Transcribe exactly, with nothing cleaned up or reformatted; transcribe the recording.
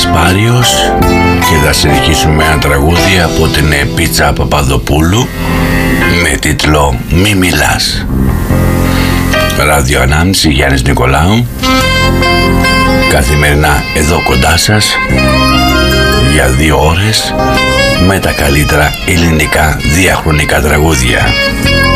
Κασπάριος και θα συνεχίσουμε ένα τραγούδι από την Πίτσα Παπαδοπούλου με τίτλο «Μη μιλάς». Ράδιο Ανάμνηση, Γιάννης Νικολάου, καθημερινά εδώ κοντά σας για δύο ώρες με τα καλύτερα ελληνικά διαχρονικά τραγούδια.